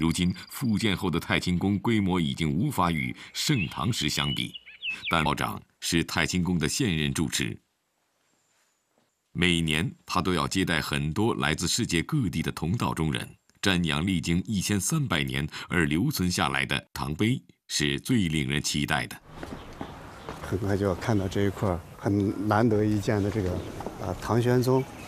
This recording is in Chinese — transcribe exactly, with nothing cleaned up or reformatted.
如今复建后的太清宫规模已经无法与盛唐时相比，但道长是太清宫的现任住持。每年他都要接待很多来自世界各地的同道中人，瞻仰历经一千三百年而留存下来的唐碑，是最令人期待的。 很快就要看到这一块很难得一见的这个呃唐玄宗